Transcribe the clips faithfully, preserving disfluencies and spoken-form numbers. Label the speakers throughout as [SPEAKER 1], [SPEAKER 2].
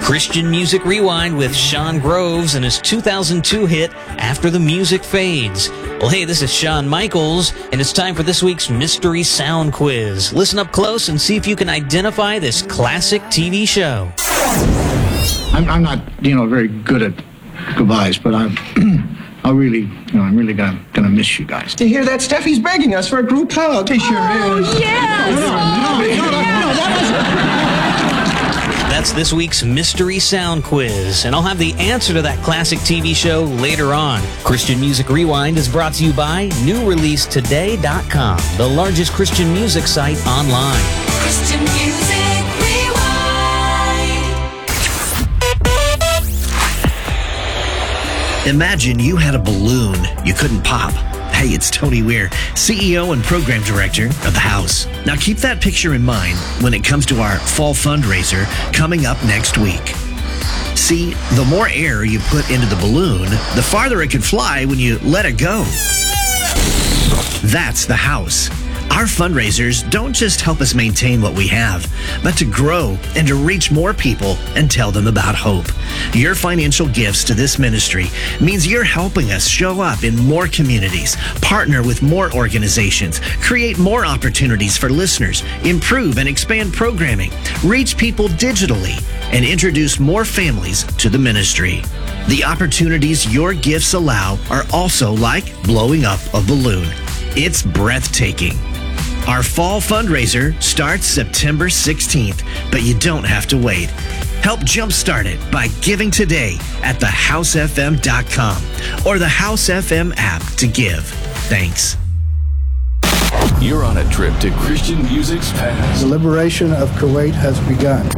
[SPEAKER 1] Christian Music Rewind with Sean Groves and his two thousand two hit, After the Music Fades. Well, hey, this is Shawn Michaels, and it's time for this week's Mystery Sound Quiz. Listen up close and see if you can identify this classic T V show.
[SPEAKER 2] I'm, I'm not, you know, very good at goodbyes, but I'm, I really, you know, I'm really gonna, gonna miss you guys.
[SPEAKER 3] To hear that, Steffi's begging us for a group hug. He sure
[SPEAKER 4] Oh,
[SPEAKER 3] is.
[SPEAKER 4] yes!
[SPEAKER 3] No, no, no, no, no, no, that
[SPEAKER 1] That's this week's Mystery Sound Quiz, and I'll have the answer to that classic T V show later on. Christian Music Rewind is brought to you by new release today dot com, the largest Christian music site online.
[SPEAKER 5] Christian Music Rewind.
[SPEAKER 6] Imagine you had a balloon you couldn't pop. Hey, it's Tony Weir, C E O and Program Director of The House. Now keep that picture in mind when it comes to our fall fundraiser coming up next week. See, the more air you put into the balloon, the farther it can fly when you let it go. That's The House. Our fundraisers don't just help us maintain what we have, but to grow and to reach more people and tell them about hope. Your financial gifts to this ministry means you're helping us show up in more communities, partner with more organizations, create more opportunities for listeners, improve and expand programming, reach people digitally, and introduce more families to the ministry. The opportunities your gifts allow are also like blowing up a balloon. It's breathtaking. Our fall fundraiser starts September sixteenth, but you don't have to wait. Help jumpstart it by giving today at the house f m dot com or the House F M app to give. Thanks.
[SPEAKER 7] You're on a trip to Christian music's past.
[SPEAKER 8] The liberation of Kuwait has begun.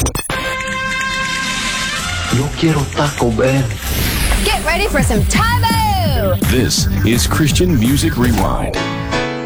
[SPEAKER 2] Yo quiero Taco Bell.
[SPEAKER 4] Get ready for some Tabo!
[SPEAKER 7] This is Christian Music Rewind.